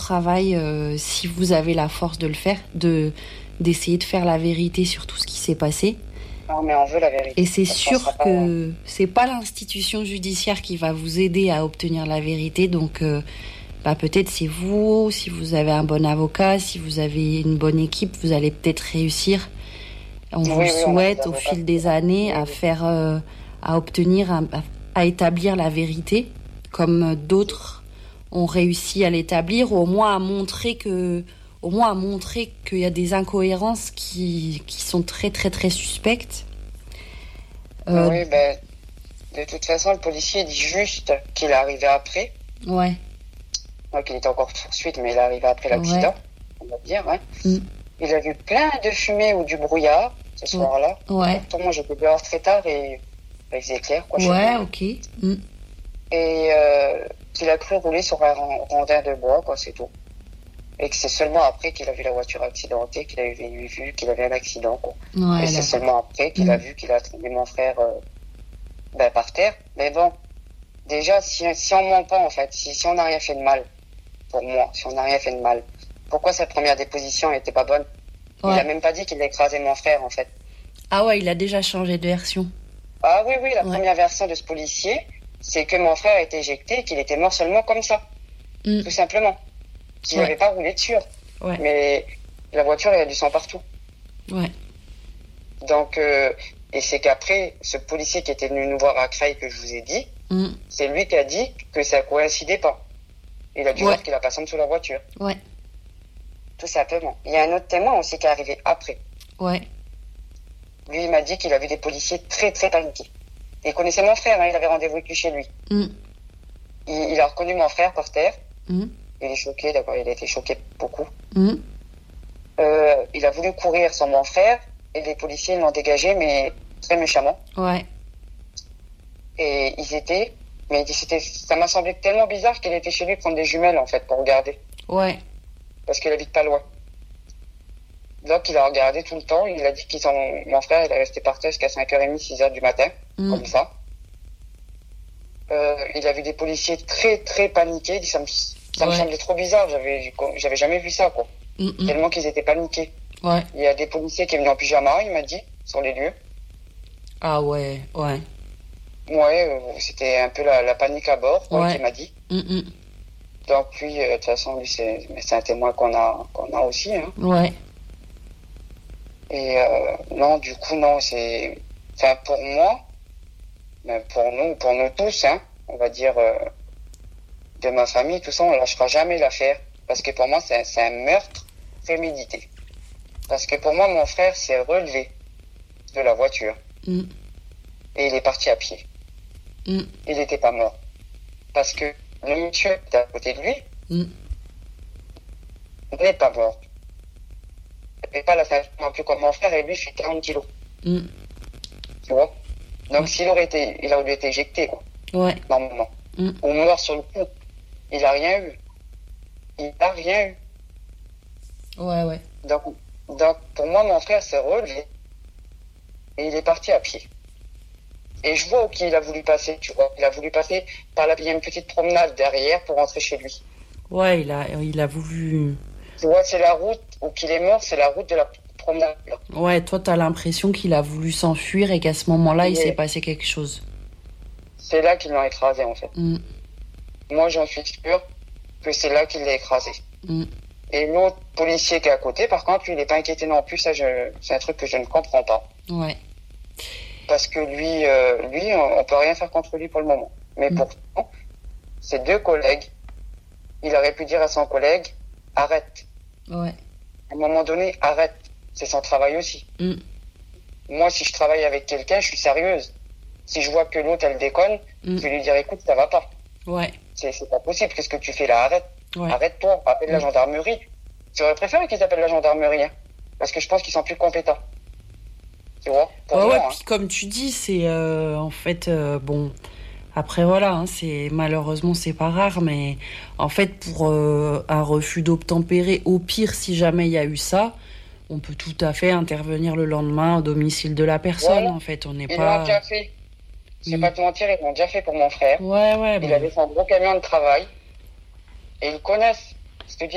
travail si vous avez la force de le faire, d'essayer de faire la vérité sur tout ce qui s'est passé. Non, mais on veut la vérité. Et c'est Parce qu'on sera sûr pas- que c'est pas l'institution judiciaire qui va vous aider à obtenir la vérité. Donc, peut-être c'est vous, si vous avez un bon avocat, si vous avez une bonne équipe, vous allez peut-être réussir. On vous Oui, le oui, on a des souhaite au avocats. fil des années à Oui, oui. faire, à obtenir, à établir la vérité, comme d'autres ont réussi à l'établir, ou au moins à montrer qu'il y a des incohérences qui sont très très très suspectes. Oui, ben, de toute façon, le policier dit juste qu'il est arrivé après. Ouais, Ouais, qu'il était encore poursuite, mais il est arrivé après l'accident, on va dire. Hein. Mm. Il a vu plein de fumée ou du brouillard ce soir-là. ouais, Pourtant, moi, j'étais dehors très tard et il faisait clair, quoi. chez ouais, moi. ok. Mm. Et qu'il a cru rouler sur un rondin de bois, quoi, c'est tout. Et que c'est seulement après qu'il a vu la voiture accidentée, qu'il a vu qu'il avait un accident, quoi. Ouais, Et c'est là. seulement après qu'il a vu qu'il a trouvé mon frère par terre. Mais bon, déjà, si on ment pas, en fait, si on n'a rien fait de mal, pour moi, si on n'a rien fait de mal, pourquoi sa première déposition était pas bonne? Il Ouais. a même pas dit qu'il a écrasé mon frère, en fait. Ah ouais, il a déjà changé de version. Ah oui, oui, la Ouais. première version de ce policier, c'est que mon frère a été éjecté et qu'il était mort seulement comme ça, Mm. tout simplement. Qu'il Ouais. n'avait pas roulé dessus. Ouais, Mais la voiture, il y a du sang partout. ouais, Donc, et c'est qu'après, ce policier qui était venu nous voir à Creil, que je vous ai dit, Mm. c'est lui qui a dit que ça coïncidait pas. Il a dû Ouais. voir qu'il a passé en dessous de la voiture. ouais, Tout simplement. Il y a un autre témoin aussi qui est arrivé après. ouais. Lui, il m'a dit qu'il a vu des policiers très, très paniqués. Et il connaissait mon frère, hein, il avait rendez-vous avec lui chez lui. Mm. Il a reconnu mon frère par terre. Mm. Il est choqué, d'abord, il a été choqué beaucoup. Mm. Il a voulu courir sur mon frère et les policiers l'ont dégagé, mais très méchamment. Ouais, Et mais ça m'a semblé tellement bizarre qu'il était chez lui prendre des jumelles, en fait, pour regarder. ouais, Parce qu'il habite pas loin. Donc, il a regardé tout le temps. Il a dit mon frère, il est resté par terre jusqu'à 5h30, 6h du matin, Mm. comme ça. Il a vu des policiers très, très paniqués. Il dit, ça me Ouais. semblait trop bizarre. J'avais jamais vu ça, quoi. Mm, mm. Tellement qu'ils étaient paniqués. Ouais. Il y a des policiers qui sont venus en pyjama, il m'a dit, sur les lieux. Ah ouais, ouais. Ouais, c'était un peu la panique à bord, quoi, Ouais. qu'il m'a dit. Mm, mm. Donc, lui, de toute façon, lui, c'est un témoin qu'on a aussi, hein. Ouais, Et non, du coup, non, enfin, pour moi, mais pour nous tous, hein, on va dire, de ma famille, tout ça, on lâchera jamais l'affaire. Parce que pour moi, c'est un meurtre prémédité. Parce que pour moi, mon frère s'est relevé de la voiture. Mm. Et il est parti à pied. Mm. Il n'était pas mort. Parce que le monsieur qui était à côté de lui Mm. n'est pas mort. Il n'avait pas la ceinture non plus comme mon frère et lui fait 40 kilos. Mm. Tu vois? Donc Ouais. il aurait été éjecté, quoi, Ouais, normalement. Mm. Ou mort sur le coup. Il n'a rien eu. Il n'a rien eu. ouais, ouais. Donc pour moi, mon frère s'est relevé et il est parti à pied. Et je vois où il a voulu passer, tu vois. Il a voulu passer il y a une petite promenade derrière pour rentrer chez lui. Ouais, il a voulu... Tu vois, c'est la route où qu'il est mort, c'est la route de la promenade, là. Ouais, toi, t'as l'impression qu'il a voulu s'enfuir et qu'à ce moment-là, il Oui. s'est passé quelque chose. C'est là qu'ils l'ont écrasé, en fait. Mm. Moi, j'en suis sûr que c'est là qu'il l'a écrasé. Mm. Et l'autre policier qui est à côté, par contre, lui, il n'est pas inquiété non plus. C'est un truc que je ne comprends pas. Ouais. Parce que lui, on peut rien faire contre lui pour le moment. Mais pourtant, ses deux collègues, il aurait pu dire à son collègue, arrête. Ouais. À un moment donné, arrête. C'est son travail aussi. Mm. Moi, si je travaille avec quelqu'un, je suis sérieuse. Si je vois que l'autre, elle déconne, Mm. je vais lui dire, écoute, ça va pas. Ouais. C'est pas possible. Qu'est-ce que tu fais là? Arrête. Ouais. Arrête-toi. Appelle la gendarmerie. J'aurais préféré qu'ils appellent la gendarmerie, hein, parce que je pense qu'ils sont plus compétents. Tu vois? Pour Ouais, moi, ouais, hein. puis comme tu dis, c'est en fait, bon, après voilà, hein, malheureusement c'est pas rare, mais en fait pour un refus d'obtempérer, au pire si jamais il y a eu ça, on peut tout à fait intervenir le lendemain au domicile de la personne, Voilà. en fait, on n'est Ils pas... l'ont déjà fait. Je vais Mm. pas te mentir, ils l'ont déjà fait pour mon frère. Ouais, ouais, Il mais... avait son gros camion de travail. Et ils connaissent. Je te dis,